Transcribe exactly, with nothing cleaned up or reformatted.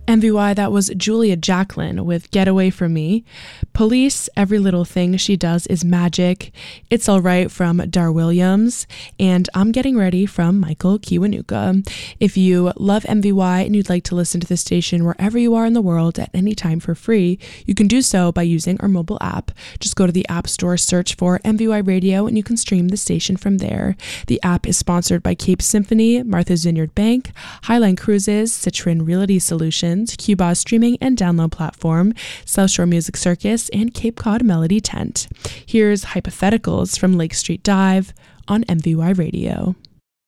M V Y, that was Julia Jacklin with Get Away From Me. Police, Every Little Thing She Does Is Magic. It's Alright from Dar Williams. And I'm Getting Ready from Michael Kiwanuka. If you love M V Y and you'd like to listen to the station wherever you are in the world at any time for free, you can do so by using our mobile app. Just go to the App Store, search for M V Y Radio, and you can stream the station from there. The app is sponsored by Cape Symphony, Martha's Vineyard Bank, Highline Cruises, Citron Realty Solutions, Cuba streaming and download platform, South Shore Music Circus, and Cape Cod Melody Tent. Here's Hypotheticals from Lake Street Dive on M V Y Radio.